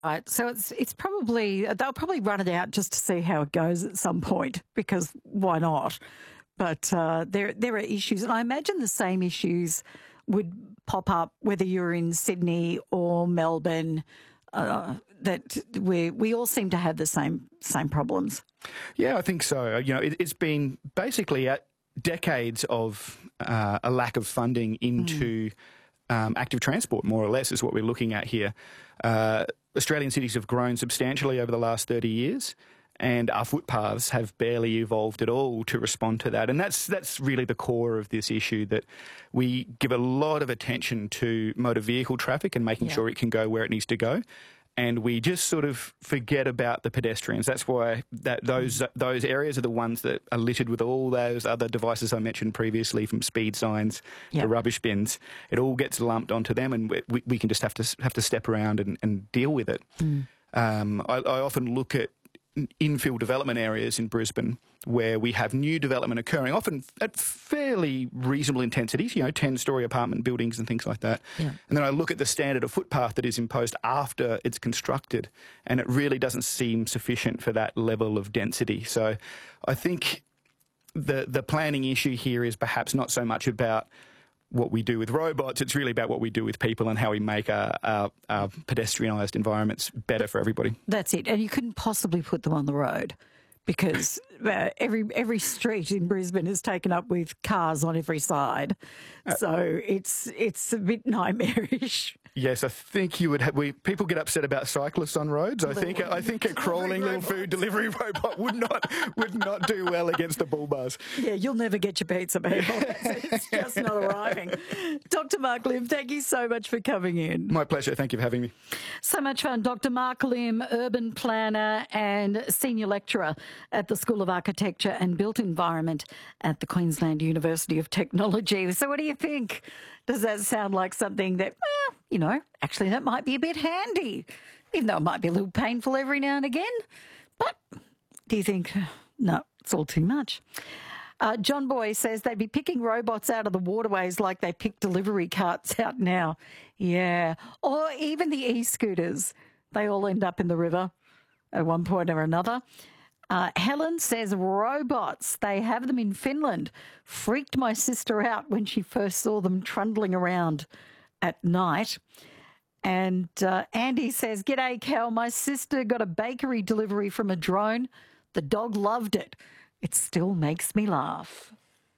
Right. So it's probably, they'll probably run it out just to see how it goes at some point, because why not? But there are issues, and I imagine the same issues would pop up whether you're in Sydney or Melbourne. That we all seem to have the same problems. Yeah, I think so. It's been basically decades of a lack of funding into active transport, more or less, is what we're looking at here. Australian cities have grown substantially over the last 30 years, and our footpaths have barely evolved at all to respond to that. And that's really the core of this issue, that we give a lot of attention to motor vehicle traffic and making sure it can go where it needs to go. And we just sort of forget about the pedestrians. That's why those areas are the ones that are littered with all those other devices I mentioned previously, from speed signs to rubbish bins. It all gets lumped onto them, and we can just have to step around and deal with it. I often look at infill development areas in Brisbane where we have new development occurring, often at fairly reasonable intensities, 10-storey apartment buildings and things like that. Yeah. And then I look at the standard of footpath that is imposed after it's constructed, and it really doesn't seem sufficient for that level of density. So I think the planning issue here is perhaps not so much about what we do with robots. It's really about what we do with people and how we make our pedestrianised environments better for everybody. That's it. And you couldn't possibly put them on the road, because every street in Brisbane is taken up with cars on every side. So it's a bit nightmarish. Yes, I think you would have. People get upset about cyclists on roads. I think a crawling little food delivery robot would not do well against the bull bars. Yeah, you'll never get your pizza, people. It's just not arriving. Dr. Mark Lim, thank you so much for coming in. My pleasure. Thank you for having me. So much fun. Dr. Mark Lim, urban planner and senior lecturer at the School of Architecture and Built Environment at the Queensland University of Technology. So what do you think? Does that sound like something that, actually that might be a bit handy, even though it might be a little painful every now and again? But do you think, no, it's all too much? John Boy says they'd be picking robots out of the waterways like they pick delivery carts out now. Yeah. Or even the e-scooters. They all end up in the river at one point or another. Helen says robots, they have them in Finland. Freaked my sister out when she first saw them trundling around at night. And Andy says, "G'day, Cal. My sister got a bakery delivery from a drone. The dog loved it. It still makes me laugh."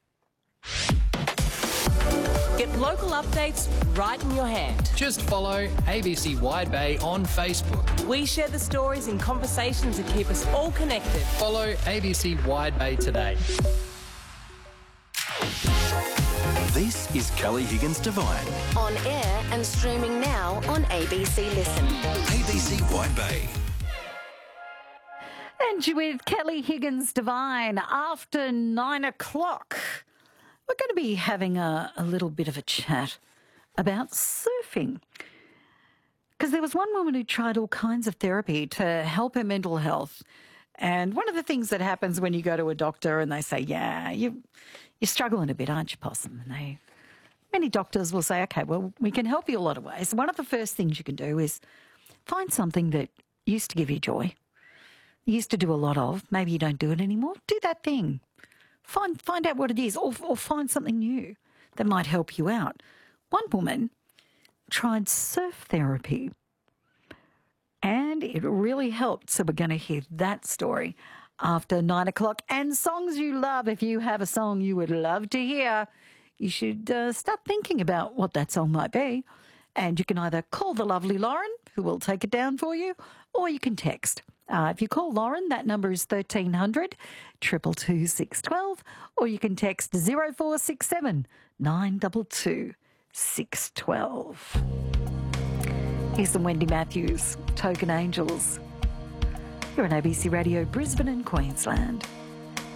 Get local updates right in your hand. Just follow ABC Wide Bay on Facebook. We share the stories and conversations that keep us all connected. Follow ABC Wide Bay today. This is Kelly Higgins Divine. On air and streaming now on ABC Listen. ABC Wide Bay. And with Kelly Higgins Divine, after 9 o'clock, we're going to be having a little bit of a chat about surfing. Because there was one woman who tried all kinds of therapy to help her mental health. And one of the things that happens when you go to a doctor and they say, yeah, you're struggling a bit, aren't you, Possum? And many doctors will say, okay, well, we can help you a lot of ways. One of the first things you can do is find something that used to give you joy, you used to do a lot of. Maybe you don't do it anymore. Do that thing. Find out what it is, or find something new that might help you out. One woman tried surf therapy, and it really helped. So we're going to hear that story after 9 o'clock. And songs you love. If you have a song you would love to hear, you should start thinking about what that song might be. And you can either call the lovely Lauren, who will take it down for you, or you can text. If you call Lauren, that number is 1300 222 612, or you can text 0467 922 612. Here's some Wendy Matthews, Token Angels. You're on ABC Radio Brisbane and Queensland.